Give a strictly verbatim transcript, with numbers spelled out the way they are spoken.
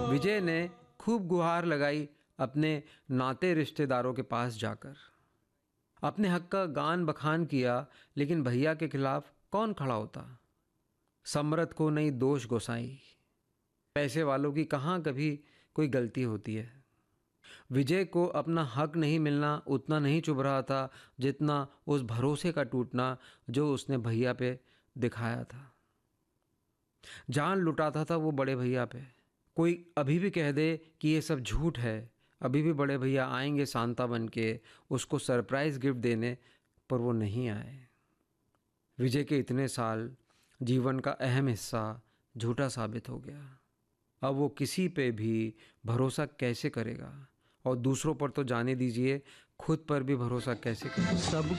विजय ने खूब गुहार लगाई अपने नाते रिश्तेदारों के पास जाकर। अपने हक का गान बखान किया, लेकिन भैया के खिलाफ कौन खड़ा होता। सम्रत को नहीं दोष गोसाई, पैसे वालों की कहाँ कभी कोई गलती होती है। विजय को अपना हक नहीं मिलना उतना नहीं चुभ रहा था जितना उस भरोसे का टूटना जो उसने भैया पे दिखाया था। जान लुटाता था वो बड़े भैया पे। कोई अभी भी कह दे कि ये सब झूठ है, अभी भी बड़े भैया आएंगे सांता बन के उसको सरप्राइज गिफ्ट देने, पर वो नहीं आए। विजय के इतने साल जीवन का अहम हिस्सा झूठा साबित हो गया। अब वो किसी पे भी भरोसा कैसे करेगा, और दूसरों पर तो जाने दीजिए, खुद पर भी भरोसा कैसे करेगा। सब